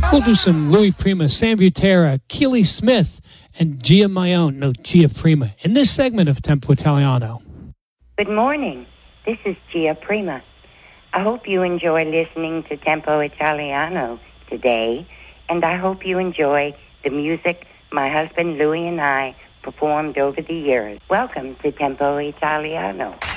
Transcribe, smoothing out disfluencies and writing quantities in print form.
We'll do some Louis Prima, Sam Butera, Keely Smith, and Gia Prima in this segment of Tempo Italiano. Good morning. This is Gia Prima. I hope you enjoy listening to Tempo Italiano today, and I hope you enjoy the music my husband Louis and I performed over the years. Welcome to Tempo Italiano.